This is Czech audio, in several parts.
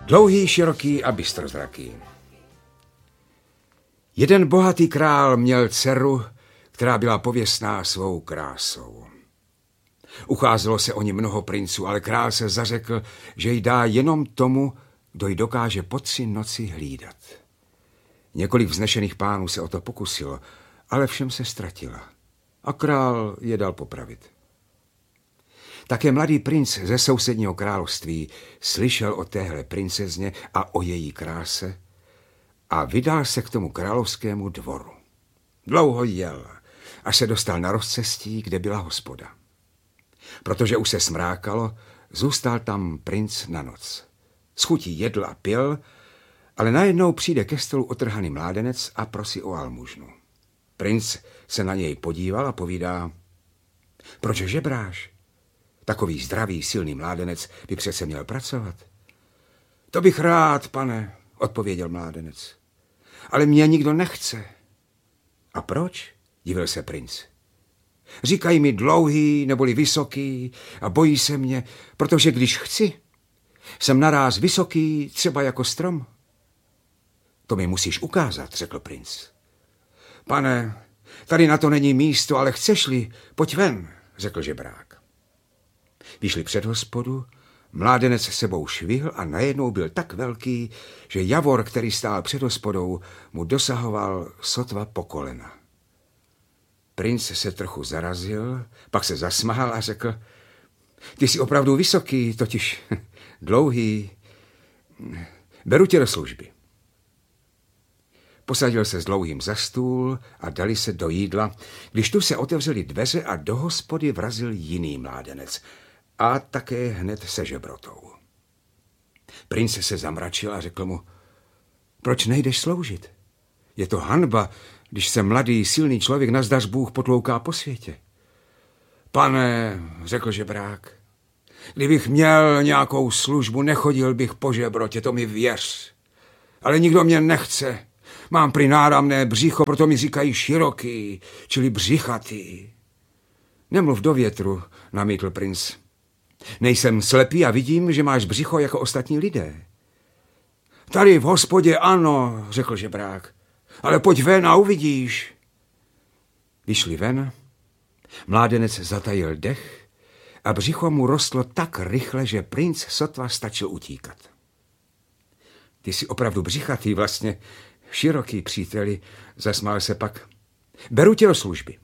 Dlouhý, široký a bystrozraký. Jeden bohatý král měl dceru, která byla pověstná svou krásou. Ucházelo se o ní mnoho princů, ale král se zařekl, že ji dá jenom tomu, kdo ji dokáže po 3 noci hlídat. Několik vznešených pánů se o to pokusilo, ale všem se ztratila a král je dal popravit. Také mladý princ ze sousedního království slyšel o téhle princezně a o její kráse a vydal se k tomu královskému dvoru. Dlouho jel, až se dostal na rozcestí, kde byla hospoda. Protože už se smrákalo, zůstal tam princ na noc. S chutí jedl a pil, ale najednou přijde ke stolu otrhaný mládenec a prosí o almužnu. Princ se na něj podíval a povídá: proč žebráš? Takový zdravý, silný mládenec by přece měl pracovat. To bych rád, pane, odpověděl mládenec. Ale mě nikdo nechce. A proč? Divil se princ. Říkají mi dlouhý neboli vysoký a bojí se mě, protože když chci, jsem naráz vysoký, třeba jako strom. To mi musíš ukázat, řekl princ. Pane, tady na to není místo, ale chceš-li, pojď ven, řekl žebrák. Vyšli před hospodu, mládenec s sebou švihl a najednou byl tak velký, že javor, který stál před hospodou, mu dosahoval sotva po kolena. Princ se trochu zarazil, pak se zasmahal a řekl: ty jsi opravdu vysoký, totiž dlouhý. Beru tě do služby. Posadil se s dlouhým za stůl a dali se do jídla, když tu se otevřely dveře a do hospody vrazil jiný mládenec a také hned se žebrotou. Princ se zamračil a řekl mu: proč nejdeš sloužit? Je to hanba, když se mladý, silný člověk nazdař Bůh potlouká po světě. Pane, řekl žebrák, kdybych měl nějakou službu, nechodil bych po žebrotě, to mi věř. Ale nikdo mě nechce. Mám prý náramné břicho, proto mi říkají široký, čili břichatý. Nemluv do větru, namítl princ. Nejsem slepý a vidím, že máš břicho jako ostatní lidé. Tady v hospodě ano, řekl žebrák, ale pojď ven a uvidíš. Vyšli ven, mládenec zatajil dech a břicho mu rostlo tak rychle, že princ sotva stačil utíkat. Ty jsi opravdu břichatý, vlastně široký, příteli, zasmál se pak. Beru tě do služby.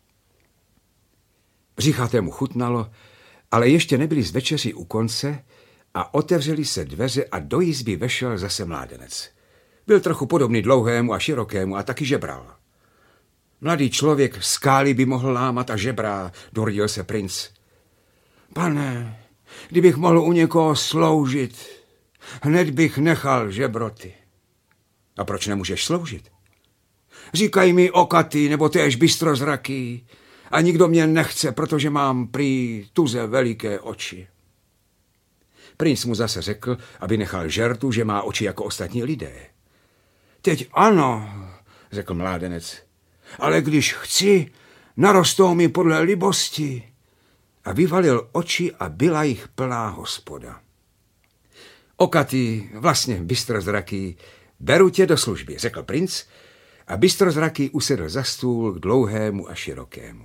Břichatému chutnalo, ale ještě nebyli z večeři u konce a otevřeli se dveře a do jizby vešel zase mládenec. Byl trochu podobný dlouhému a širokému a taky žebral. Mladý člověk skály by mohl lámat a žebrá, dorodil se princ. Pane, kdybych mohl u někoho sloužit, hned bych nechal žebroty. A proč nemůžeš sloužit? Říkají mi okatý nebo též bystrozraký a nikdo mě nechce, protože mám prý tuze veliké oči. Princ mu zase řekl, aby nechal žertu, že má oči jako ostatní lidé. Teď ano, řekl mládenec, ale když chci, narostou mi podle libosti. A vyvalil oči a byla jich plná hospoda. Okatý, vlastně bystrozraký, beru tě do služby, řekl princ a bystrozraký usedl za stůl k dlouhému a širokému.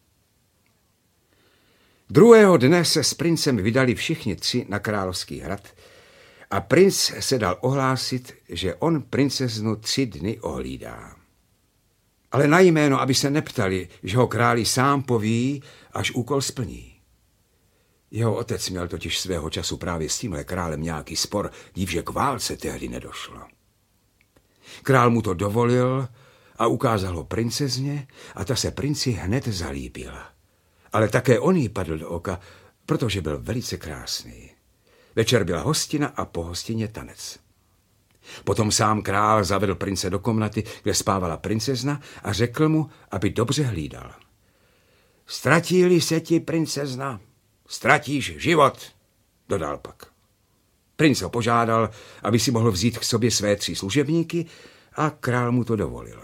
Druhého dne se s princem vydali všichni 3 na královský hrad a princ se dal ohlásit, že on princeznu 3 dny ohlídá. Ale na jméno, aby se neptali, že ho králi sám poví, až úkol splní. Jeho otec měl totiž svého času právě s tímhle králem nějaký spor, dívže k válce tehdy nedošlo. Král mu to dovolil a ukázal ho princezně a ta se princi hned zalíbila. Ale také on jí padl do oka, protože byl velice krásný. Večer byla hostina a po hostině tanec. Potom sám král zavedl prince do komnaty, kde spávala princezna a řekl mu, aby dobře hlídal. Ztratí-li se ti princezna, ztratíš život, dodal pak. Princ ho požádal, aby si mohl vzít k sobě své 3 služebníky a král mu to dovolil.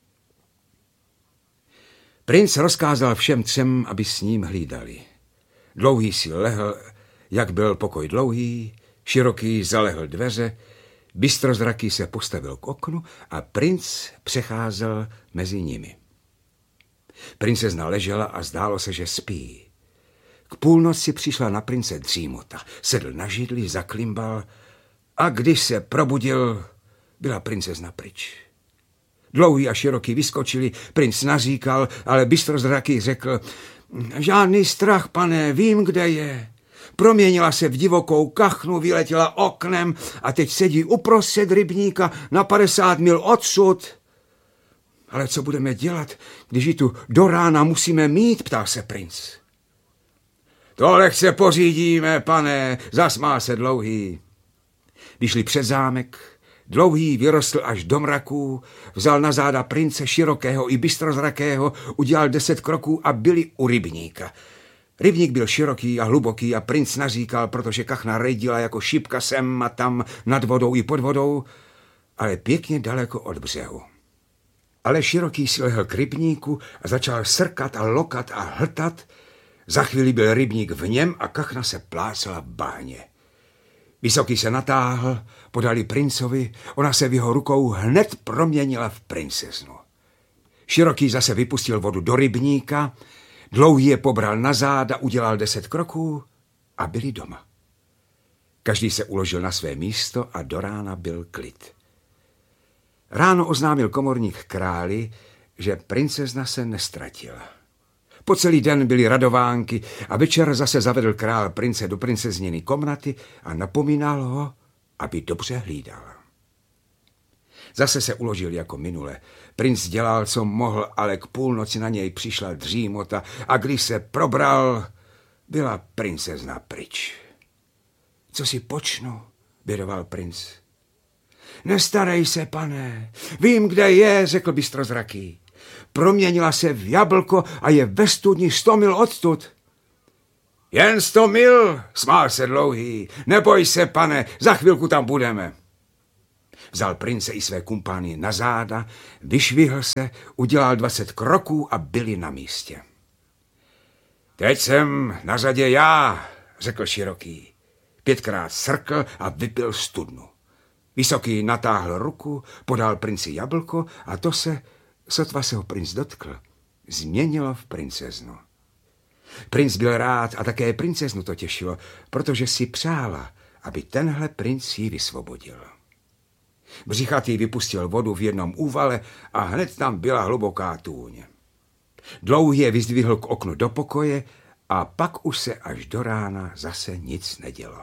Princ rozkázal všem 3, aby s ním hlídali. Dlouhý si lehl, jak byl pokoj dlouhý, Široký zalehl dveře, bystrozraký se postavil k oknu a princ přecházel mezi nimi. Princezna ležela a zdálo se, že spí. K půlnoci přišla na prince dřímota. Sedl na židli, zaklimbal a když se probudil, byla princezna pryč. Dlouhý a Široký vyskočili, princ naříkal, ale bystrozraký řekl: žádný strach, pane, vím, kde je. Proměnila se v divokou kachnu, vyletěla oknem a teď sedí uprostřed rybníka na 50 mil odsud. Ale co budeme dělat, když ji tu do rána musíme mít, ptal se princ. To lehce pořídíme, pane, zasmál se Dlouhý. Vyšli před zámek, Dlouhý vyrostl až do mraků, vzal na záda prince Širokého i bystrozrakého, udělal 10 kroků a byli u rybníka. Rybník byl široký a hluboký a princ naříkal, protože kachna rejdila jako šipka sem a tam nad vodou i pod vodou, ale pěkně daleko od břehu. Ale Široký si lehl k rybníku a začal srkat a lokat a hltat. Za chvíli byl rybník v něm a kachna se plácala v bahně. Vysoký se natáhl, podali princovi, ona se v jeho rukou hned proměnila v princeznu. Široký zase vypustil vodu do rybníka, Dlouhý je pobral na záda, udělal 10 kroků a byli doma. Každý se uložil na své místo a do rána byl klid. Ráno oznámil komorník králi, že princezna se nestratila. Po celý den byly radovánky a večer zase zavedl král prince do princezniny komnaty a napomínal ho, aby dobře hlídal. Zase se uložil jako minule. Princ dělal, co mohl, ale k půlnoci na něj přišla dřímota a když se probral, byla princezna pryč. Co si počnu, bědoval princ. Nestarej se, pane, vím, kde je, řekl bystrozraký. Proměnila se v jablko a je ve studni 100 mil odtud. Jen 100 mil, smál se Dlouhý. Neboj se, pane, za chvilku tam budeme. Vzal prince i své kumpány na záda, vyšvihl se, udělal 20 kroků a byli na místě. Teď jsem na řadě já, řekl Široký. 5krát srkl a vypil studnu. Vysoký natáhl ruku, podal princi jablko a to se, sotva se ho princ dotkl, změnilo v princeznu. Princ byl rád a také princeznu to těšilo, protože si přála, aby tenhle princ ji vysvobodil. Břichatý vypustil vodu v jednom úvale a hned tam byla hluboká tůň. Dlouhý je vyzdvihl k oknu do pokoje a pak už se až do rána zase nic nedělo.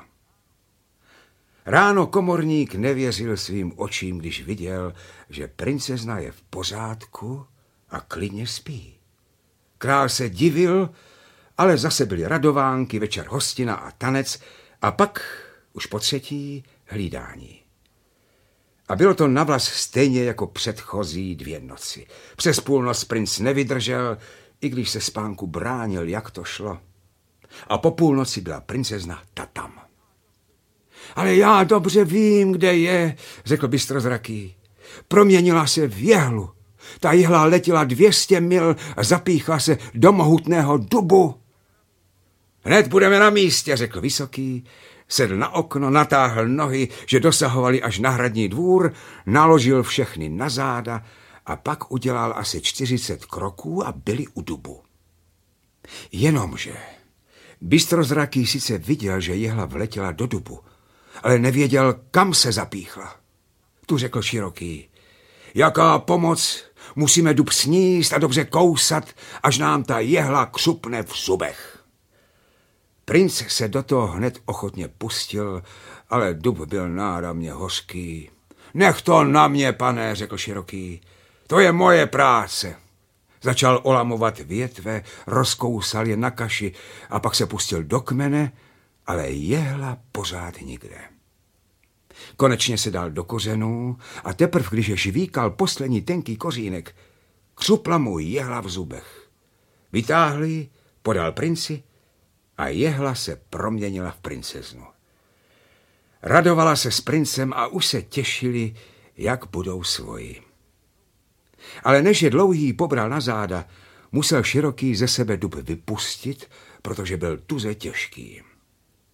Ráno komorník nevěřil svým očím, když viděl, že princezna je v pořádku a klidně spí. Král se divil, ale zase byly radovánky, večer hostina a tanec a pak už po třetí hlídání. A bylo to navlas stejně jako předchozí 2 noci. Přes půlnoc princ nevydržel, i když se spánku bránil, jak to šlo. A po půlnoci byla princezna tam. Ale já dobře vím, kde je, řekl bystrozraký. Proměnila se v jehlu. Ta jehla letěla 200 mil a zapíchla se do mohutného dubu. Hned budeme na místě, řekl Vysoký. Sedl na okno, natáhl nohy, že dosahovali až na hradní dvůr, naložil všechny na záda a pak udělal asi 40 kroků a byli u dubu. Jenomže bystrozraký sice viděl, že jehla vletěla do dubu, ale nevěděl, kam se zapíchla. Tu řekl Široký. Jaká pomoc? Musíme dub sníst a dobře kousat, až nám ta jehla křupne v zubech. Princ se do toho hned ochotně pustil, ale dub byl náramně hořký. Nech to na mě, pane, řekl Široký. To je moje práce. Začal olamovat větve, rozkousal je na kaši a pak se pustil do kmene, ale jehla pořád nikde. Konečně se dal do kořenů a teprv, když je žvíkal poslední tenký kořínek, křupla mu jehla v zubech. Vytáhl ji, podal princi a jehla se proměnila v princeznu. Radovala se s princem a už se těšili, jak budou svoji. Ale než je Dlouhý pobral na záda, musel Široký ze sebe dub vypustit, protože byl tuze těžký.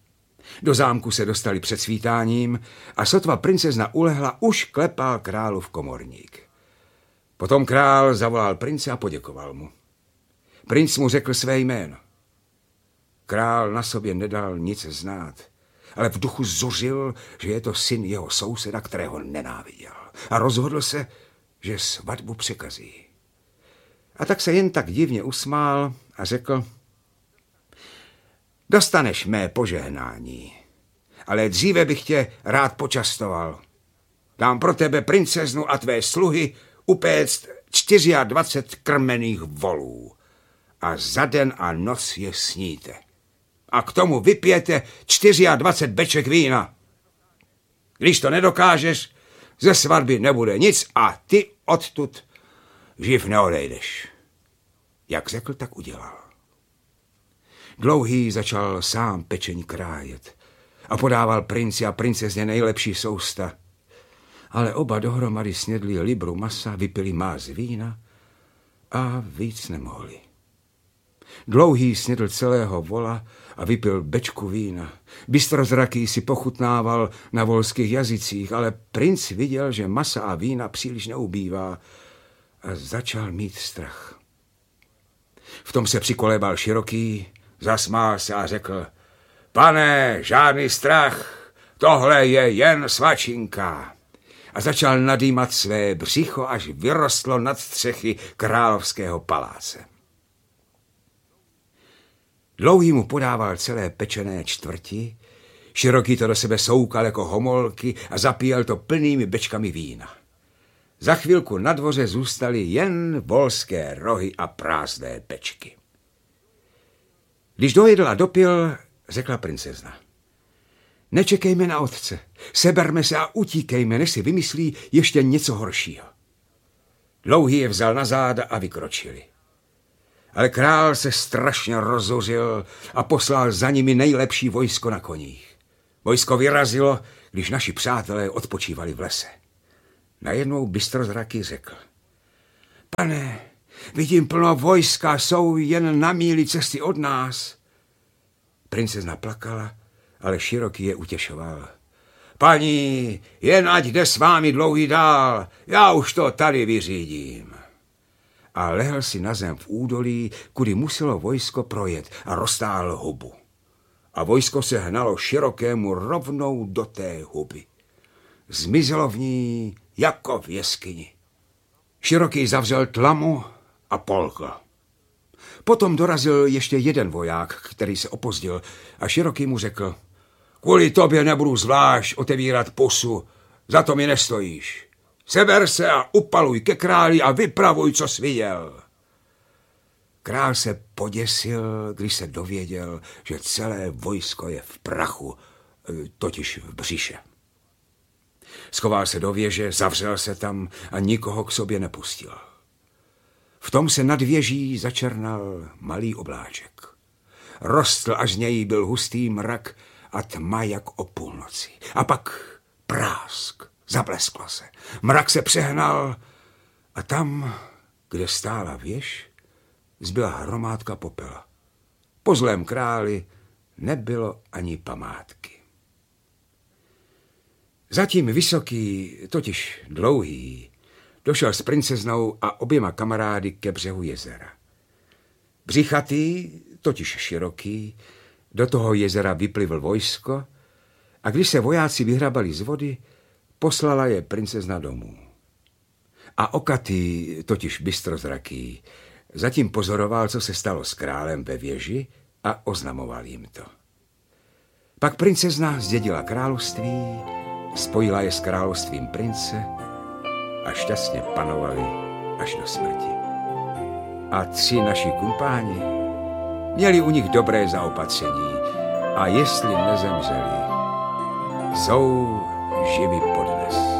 Do zámku se dostali před svítáním a sotva princezna ulehla, už klepal králův komorník. Potom král zavolal prince a poděkoval mu. Princ mu řekl své jméno. Král na sobě nedal nic znát, ale v duchu zuřil, že je to syn jeho souseda, kterého nenáviděl, a rozhodl se, že svatbu překazí. A tak se jen tak divně usmál a řekl: dostaneš mé požehnání, ale dříve bych tě rád počastoval. Dám pro tebe princeznu a tvé sluhy upéct 24 krmených volů a za den a noc je sníte. A k tomu vypijete 24 beček vína. Když to nedokážeš, ze svatby nebude nic a ty odtud živ neodejdeš. Jak řekl, tak udělal. Dlouhý začal sám pečení krájet a podával princi a princezně nejlepší sousta. Ale oba dohromady snědli libru masa, vypili máz vína a víc nemohli. Dlouhý snědl celého vola a vypil bečku vína. Bystrozraký si pochutnával na volských jazycích, ale princ viděl, že masa a vína příliš neubývá a začal mít strach. V tom se přikolébal Široký, zasmál se a řekl: pane, žádný strach, tohle je jen svačinka. A začal nadýmat své břicho, až vyrostlo nad střechy královského paláce. Dlouhý mu podával celé pečené čtvrti, Široký to do sebe soukal jako homolky a zapíjel to plnými bečkami vína. Za chvilku na dvoře zůstaly jen volské rohy a prázdné pečky. Když dojedl a dopil, řekla princezna: nečekejme na otce, seberme se a utíkejme, než si vymyslí ještě něco horšího. Dlouhý je vzal na záda a vykročili. Ale král se strašně rozuřil a poslal za nimi nejlepší vojsko na koních. Vojsko vyrazilo, když naši přátelé odpočívali v lese. Najednou Bystrozraký řekl: pane, vidím plno vojska, jsou jen na míli cesty od nás. Princezna plakala, ale Široký je utěšoval. Paní, jen ať jde s vámi Dlouhý dál, já už to tady vyřídím. A lehl si na zem v údolí, kudy muselo vojsko projet, a roztáhl hubu. A vojsko se hnalo Širokému rovnou do té huby. Zmizelo v ní jako v jeskyni. Široký zavřel tlamu a polkl. Potom dorazil ještě jeden voják, který se opozdil, a Široký mu řekl: kvůli tobě nebudu zvlášť otevírat pusu, za to mi nestojíš. Seber se a upaluj ke králi a vypravuj, co jsi viděl. Král se poděsil, když se dověděl, že celé vojsko je v prachu, totiž v břiše. Schoval se do věže, zavřel se tam a nikoho k sobě nepustil. V tom se nad věží začernal malý obláček. Rostl, až z něj byl hustý mrak a tma jak o půlnoci. A pak prásk, zablesklo se. Mrak se přehnal a tam, kde stála věž, zbyla hromádka popela. Po zlém králi nebylo ani památky. Zatím Vysoký, totiž Dlouhý, došel s princeznou a oběma kamarády ke břehu jezera. Břichatý, totiž Široký, do toho jezera vyplivl vojsko a když se vojáci vyhrabali z vody, poslala je princezna domů. A Okatý, totiž Bystrozraký, zatím pozoroval, co se stalo s králem ve věži a oznamoval jim to. Pak princezna zdědila království, spojila je s královstvím prince a šťastně panovali až do smrti. A 3 naši kumpáni měli u nich dobré zaopatření a jestli nezemřeli, jsou živi podnes.